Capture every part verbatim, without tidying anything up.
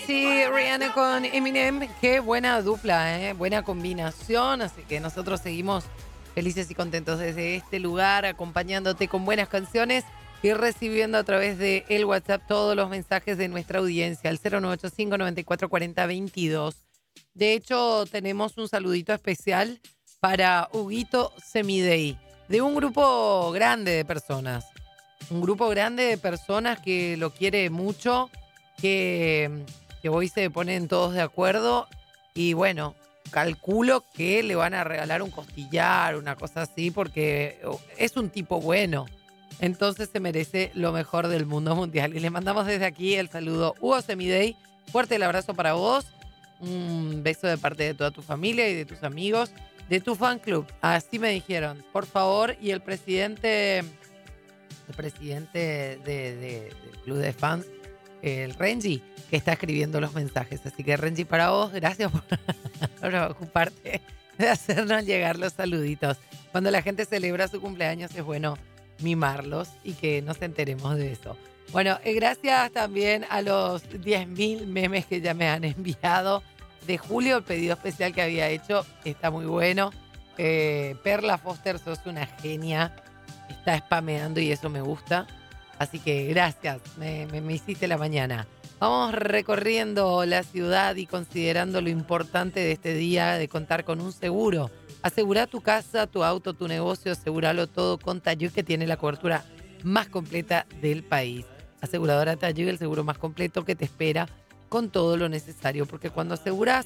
sí, Rihanna con Eminem. Qué buena dupla, ¿eh? Buena combinación. Así que nosotros seguimos felices y contentos desde este lugar, acompañándote con buenas canciones y recibiendo a través de el WhatsApp todos los mensajes de nuestra audiencia, al cero nueve ocho cinco, nueve cuatro cuatro cero, veintidós. De hecho, tenemos un saludito especial para Huguito Semidey, de un grupo grande de personas. Un grupo grande de personas que lo quiere mucho, que, que hoy se ponen todos de acuerdo y bueno, calculo que le van a regalar un costillar, una cosa así, porque es un tipo bueno. Entonces se merece lo mejor del mundo mundial. Y le mandamos desde aquí el saludo. Hugo Semidey, fuerte el abrazo para vos. Un beso de parte de toda tu familia y de tus amigos, de tu fan club. Así me dijeron, por favor. Y el presidente, el presidente de, de- del club de fans, el Renji, que está escribiendo los mensajes. Así que Renji, para vos, gracias por, por ocuparte de hacernos llegar los saluditos. Cuando la gente celebra su cumpleaños es bueno mimarlos y que nos enteremos de eso. Bueno, eh, gracias también a los diez mil memes que ya me han enviado de Julio, el pedido especial que había hecho. Está muy bueno. Eh, Perla Foster, sos una genia. Está spameando y eso me gusta. Así que gracias, me, me- me hiciste la mañana. Vamos recorriendo la ciudad y considerando lo importante de este día de contar con un seguro. Asegura tu casa, tu auto, tu negocio, asegúralo todo con Tayug, que tiene la cobertura más completa del país. Aseguradora Tayug, el seguro más completo que te espera con todo lo necesario. Porque cuando aseguras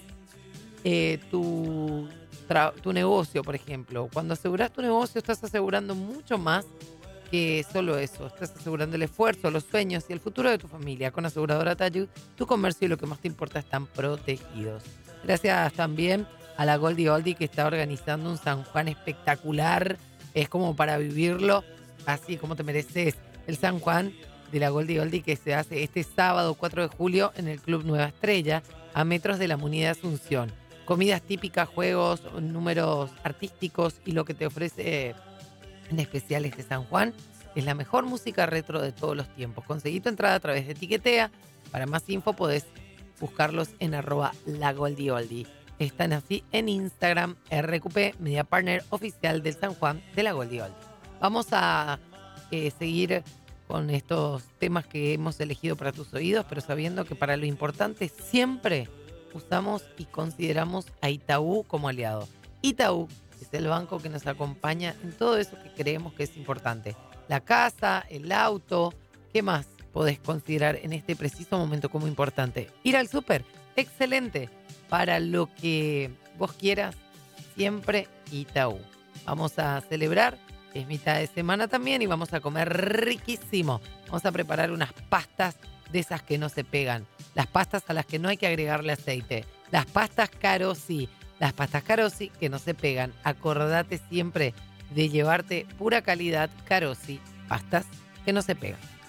eh, tu, tra- tu negocio, por ejemplo, cuando aseguras tu negocio estás asegurando mucho más que solo eso. Estás asegurando el esfuerzo, los sueños y el futuro de tu familia. Con Aseguradora Tayud, tu comercio y lo que más te importa están protegidos. Gracias también a la Goldie Oldie, que está organizando un San Juan espectacular. Es como para vivirlo así como te mereces. El San Juan de la Goldie Oldie, que se hace este sábado cuatro de julio en el Club Nueva Estrella, a metros de la Muni de Asunción. Comidas típicas, juegos, números artísticos y lo que te ofrece en especial este San Juan es la mejor música retro de todos los tiempos. Conseguí tu entrada a través de Etiquetea. Para más info podés buscarlos en arroba lagoldioldie. Están así en Instagram, R Q P, Media Partner Oficial del San Juan de la Goldie. Vamos a eh, seguir con estos temas que hemos elegido para tus oídos, pero sabiendo que para lo importante siempre usamos y consideramos a Itaú como aliado. Itaú es el banco que nos acompaña en todo eso que creemos que es importante. La casa, el auto, ¿qué más podés considerar en este preciso momento como importante? Ir al súper, excelente. Para lo que vos quieras, siempre Itaú. Vamos a celebrar, es mitad de semana también y vamos a comer riquísimo. Vamos a preparar unas pastas de esas que no se pegan. Las pastas a las que no hay que agregarle aceite. Las pastas Carosi. Las pastas Carosi que no se pegan. Acordate siempre de llevarte pura calidad Carosi. Pastas que no se pegan.